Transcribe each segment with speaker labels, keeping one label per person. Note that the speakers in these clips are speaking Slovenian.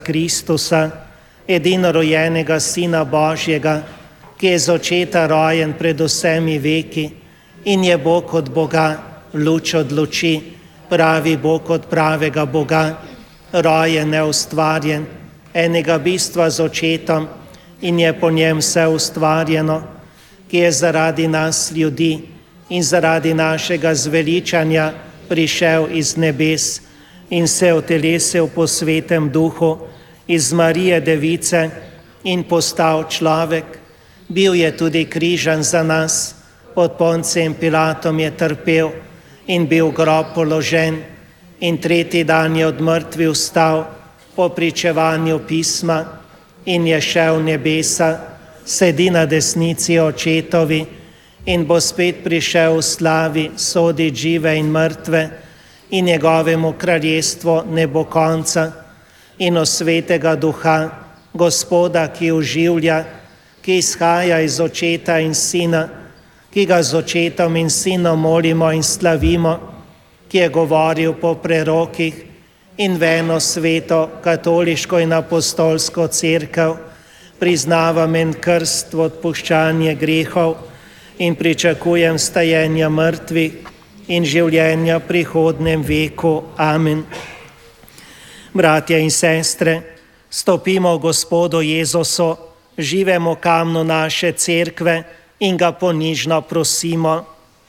Speaker 1: Kristusa, edinorojenega Sina Božjega, ki je z očeta rojen pred vsemi veki in je Bog od Boga, luč od luči, pravi Bog od pravega Boga, rojen, neustvarjen, enega bistva z očetom in je po njem vse ustvarjeno, ki je zaradi nas ljudi in zaradi našega zveličanja prišel iz nebes in se utelesil po svetem duhu iz Marije Device in postal človek. Bil je tudi križan za nas, pod Poncijem Pilatom je trpel in bil v grob položen in tretji dan je od mrtvih vstal po pričevanju pisma in je šel v nebesa, sedi na desnici očetovi in bo spet prišel v slavi sodit žive in mrtve in njegovemu kraljestvu ne bo konca in o svetega duha, Gospoda, ki oživlja, ki izhaja iz očeta in sina, ki ga z očetom in sinom molimo in slavimo, ki je govoril po prerokih in v eno sveto, katoliško in apostolsko cerkev, priznavam en krst v odpuščanje grehov in pričakujem stajenja mrtvih in življenja v prihodnem veku. Amen. Bratje in sestre, stopimo v Gospodu Jezusu, živemu kamnu naše cerkve in ga ponižno prosimo.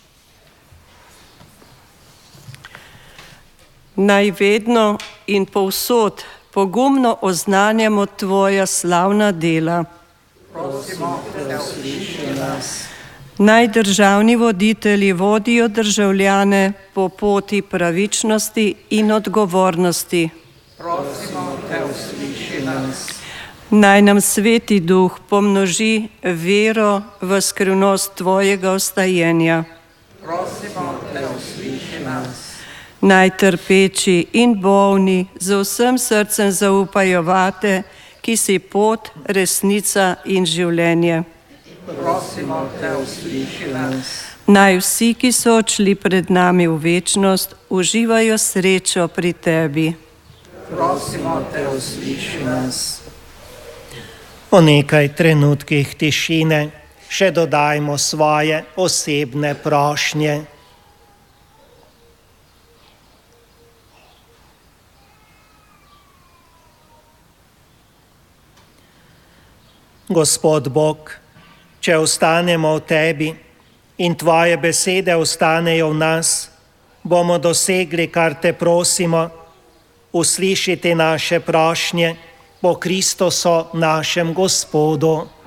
Speaker 2: Naj vedno in povsod pogumno oznanjamo tvoja slavna dela.
Speaker 3: Prosimo, da usliši nas.
Speaker 2: Naj državni voditelji vodijo državljane po poti pravičnosti in odgovornosti.
Speaker 3: Prosimo, da usliši nas.
Speaker 2: Naj nam Sveti Duh pomnoži vero v skrivnost tvojega ostajenja.
Speaker 3: Prosimo, da usliši nas.
Speaker 2: Naj trpeči in bolni z vsem srcem zaupajo vate, ki si pot, resnica in življenje.
Speaker 3: Prosimo, da usliši nas.
Speaker 2: Naj vsi, ki so odšli pred nami v večnost, uživajo srečo pri tebi.
Speaker 3: Prosimo, da usliši nas.
Speaker 1: Po nekaj trenutkih tišine še dodajmo svoje osebne prošnje. Gospod Bog, če ostanemo v tebi in tvoje besede ostanejo v nas, bomo dosegli, kar te prosimo, uslišite naše prošnje po Kristusu našem Gospodu.